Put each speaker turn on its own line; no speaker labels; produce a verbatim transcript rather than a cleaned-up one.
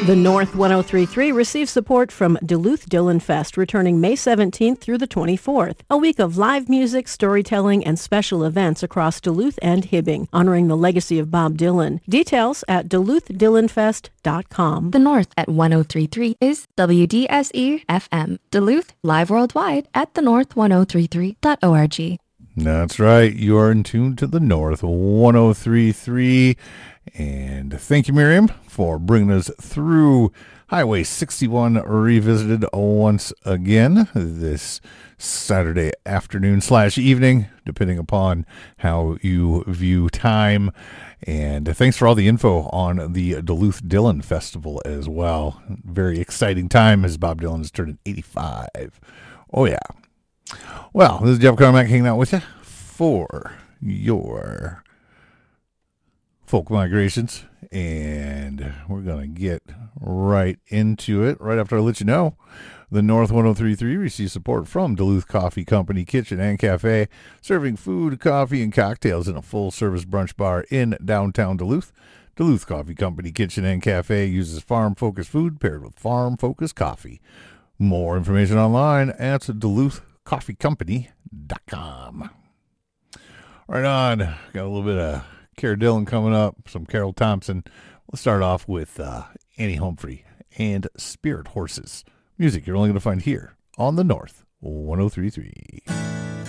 The North one oh three point three receives support from Duluth Dylan Fest, returning May seventeenth through the twenty-fourth. A week of live music, storytelling, and special events across Duluth and Hibbing, honoring the legacy of Bob Dylan. Details at duluth dylan fest dot com.
The North at one oh three point three is W D S E F M. Duluth, live worldwide at the north ten thirty-three dot org.
That's right. You are in tune to the North one oh three point three. And thank you, Miriam, for bringing us through Highway sixty-one Revisited once again this Saturday afternoon slash evening, depending upon how you view time. And thanks for all the info on the Duluth Dylan Festival as well. Very exciting time as Bob Dylan is turning eighty-five. Oh, yeah. Well, this is Jeff Carmack hanging out with you for your Folk Migrations, and we're going to get right into it right after I let you know the North one oh three point three receives support from Duluth Coffee Company Kitchen and Cafe, serving food, coffee, and cocktails in a full-service brunch bar in downtown Duluth. Duluth Coffee Company Kitchen and Cafe uses farm-focused food paired with farm-focused coffee. More information online at duluth coffee company dot com. Right on, got a little bit of Cara Dillon coming up, some Carol Thompson. Let's start off with uh, Annie Humphrey and Spirit Horses. Music you're only going to find here on the North one oh three point three.